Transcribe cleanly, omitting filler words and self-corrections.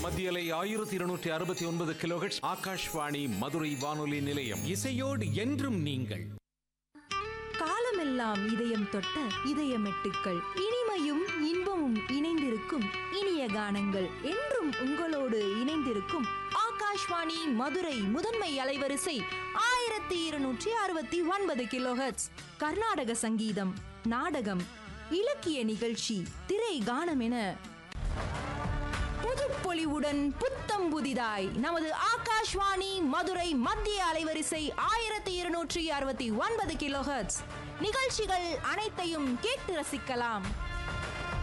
மத்தியலை 1269 கிலோஹெர்ட்ஸ் ஆகாஷ்வாணி மதுரை வானொலி நிலையம். இசையோடு என்றும் நீங்கள். காலமெல்லாம் இதயம் தொட்ட இதயமெட்டுக்கள், இனிமையும் இன்பமும் இணைந்திருக்கும் இனிய கானங்கள் என்றும் உங்களோடு இணைந்திருக்கும் ஆகாஷ்வாணி மதுரை முதன்மை அலைவரிசை 1269 கிலோஹெர்ட்ஸ். கர்நாடக சங்கீதம், நாடகம், இலக்கிய நிகழ்ச்சி, திரை கானம் என புதுப்பொலிவுடன் புத்தம் புதிதாய் நமது ஆகாஷ்வாணி மதுரை மத்திய அலைவரிசை 1269 கிலோஹெர்ட்ஸ் நிகழ்ச்சிகள் அனைத்தையும் கேட்டு ரசிக்கலாம்.